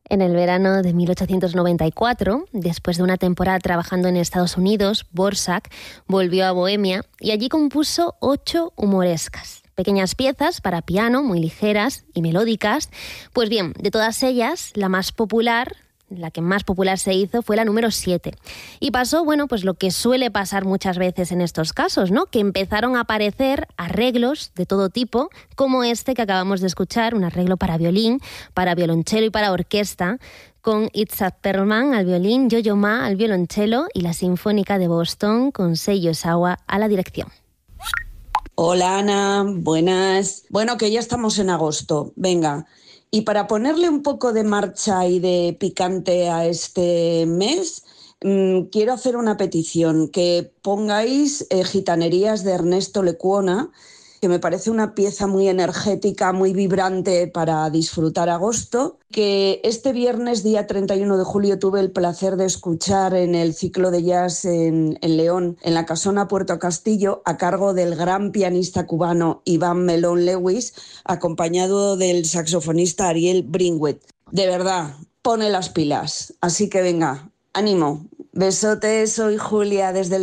En el verano de 1894, después de una temporada trabajando en Estados Unidos, Dvořák volvió a Bohemia y allí compuso 8 humorescas. Pequeñas piezas para piano, muy ligeras y melódicas. Pues bien, de todas ellas, la que más popular se hizo fue la número 7. Y pasó, pues lo que suele pasar muchas veces en estos casos, ¿no? Que empezaron a aparecer arreglos de todo tipo, como este que acabamos de escuchar, un arreglo para violín, para violonchelo y para orquesta, con Itzhak Perlman al violín, Yo-Yo Ma al violonchelo y la Sinfónica de Boston con Seiji Ozawa a la dirección. Hola Ana, buenas. Bueno, que ya estamos en agosto, venga. Y para ponerle un poco de marcha y de picante a este mes, quiero hacer una petición, que pongáis Gitanerías de Ernesto Lecuona, que me parece una pieza muy energética, muy vibrante para disfrutar agosto, que este viernes, día 31 de julio, tuve el placer de escuchar en el ciclo de jazz en León, en la Casona Puerto Castillo, a cargo del gran pianista cubano Iván Melón Lewis, acompañado del saxofonista Ariel Bringwet. De verdad, pone las pilas. Así que venga, ánimo. Besotes, soy Julia desde